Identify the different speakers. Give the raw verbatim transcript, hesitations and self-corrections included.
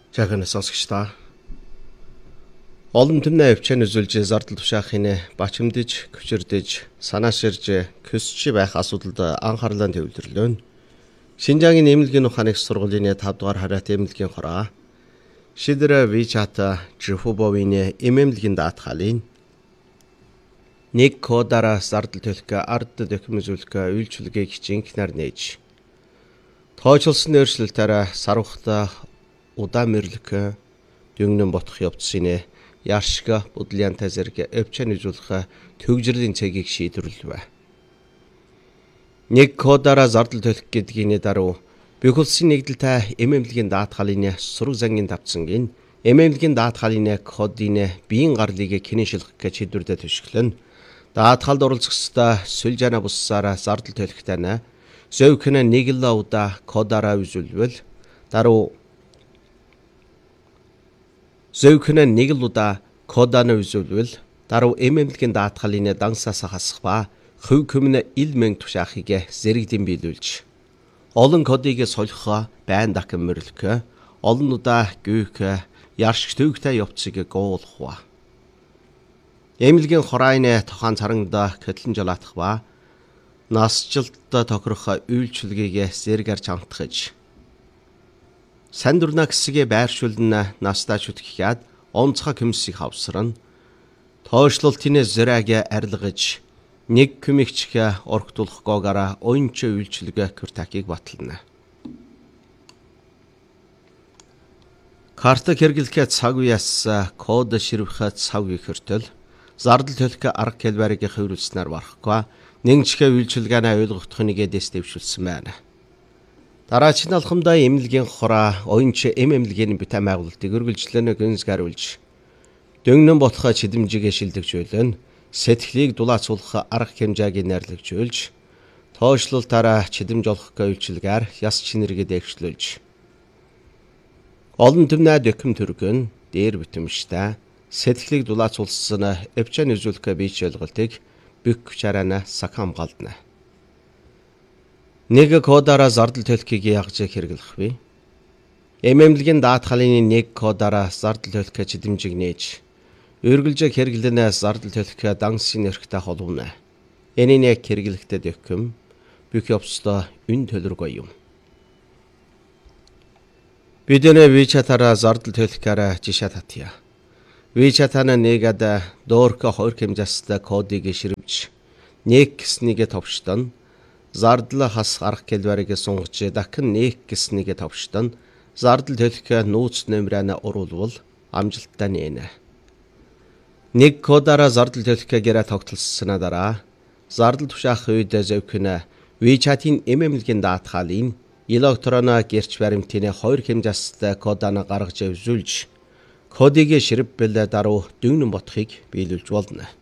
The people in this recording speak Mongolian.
Speaker 1: Жаахан сонсогчдоо. Олон түмнээ өвчэн үзүүлж зардал тушаахын бачимдж, көчөрдөж, санааширж, көсч байх асуудалд анхаарлаа төвлөрлөө. Шинжаагийн эмнэлгийн ухааны сургуулийн тавд дугаар хариат эмнэлгийн хороо. Шидэр WeChat Жихубовын эмнэлгийн даатгалын нэг кодаараа зардал төлөх ард документ үзүүлэх үйлчлэгийг хичээнхнэр нээж. Тооцоолсон өөрчлөлтөөр сарвахта удаан мэрлэх дүнгэн ботох явцсны яаршга бодлянтай зэрэг өвчэн үзүүлэх төгжрлийн цэгийг шийдвэрлэв. Нэг кодаараа зардал төлөх гэдгийн даруй бүх улсын нэгдэлтэй эмнэлгийн даатгалын сураг зангийн давцангийн эмнэлгийн даатгалын кодын биеийн гарлыг кинешилгэх гэж шийдвэрлэдэг төшөглөн даатгалд оролцох ёстой сүлжаана буссаараа зардал төлөхтэй нэ зөвхөн нэг л удаа кодаараа үзүүлвэл даруй зөвхөн нэг л удаа коданы үзүүлвэл даруй эмнэлгийн даатгалын дансаас хасах ба хөв көмнө ил мэнг тушаахыг зэрэгдэн биелүүлж олон кодыг солихоо байн дахин мөрлөх олон удаа гүйх яршиг төвхтэй явцыг гуулах. Эмнэлгийн хороойн тохон царангда хөтлөн жолоотох ба насжилт тохирох үйлчлэгийг зэргээр чамтгаж Сан дурна гэсгээ байршуулна настаа шүтгэхэд онцгой көмсийг хавсран тоошлолтын зэрэг арилгаж нэг көмөгчх оргтуулахгүйгээр оюнч үйлчлэгээ куртакийг батлана. Карта хэрэглэх цаг үеэс код ширвэх цаг үе хүртэл зардал төлөх арга хэлбэрийг хөврүүлснээр барахгүй нэгчхэ үйлчлэгээнэ ойлгохдох нэгэ дэс дэвшүүлсэн байна. Дараагийн алхамдаа эмнэлгийн хороо оюнч эмнэлгийн бүтээн байгуулалтыг үргэлжлэн гүнзгийруулж дөнгөн ботхоо чидэмжигээ шилдэгжүүлэн сэтгэлийг дулаацуулах арга хэмжээг нэрлэгжүүлж тоошлолтаараа чидэмж олох үйлчилгээр яс чинэргээ дэвшлүүлж олон түмнээ дөкм төргөн дээр бүтэмжтэй сэтгэлийг дулаацуулсан өвчэн үзүүлэх бийч ойлголтыг бүх чарана сакам галдна. Нэг кодаараа зардал төлөхийг яаж хэрэглэх вэ? Эмнэлгийн даатгалын нэг кодаараа зардал төлөх чидэмжиг нээж үргэлж хэрэглэнэ зардал төлөх дансын нэрхтэй холбоно. Энэний хэрэглэхтэй дэвхэм бүх явцдаа үн төлөргүй юм. Бидний WeChat-аараа зардал төлөхөөр жишээ татъя. WeChat-ана нэгэд доорх хоёр хэмжээстэй кодыг ширвэж нэг гэснийг товчтон зардал хас арга хэлбэрийг сунгаж дахин нэг гэснийг товчтон зардал төлөх нууц нөмрөнд оруулвал амжилттай нэнэ. Нэг кодаараа зардал төлөхөөр гэрээ тогтолсоноо дараа зардал тушаах үед зөвхөн WeChat-ийн эмнэлгийн даатгалын электронно гэрч баримтын хоёр хэмжээстэй кодыг гаргаж үзүүлж кодыг ширвэл даруй дүнгэн ботхыг биелүүлж болно.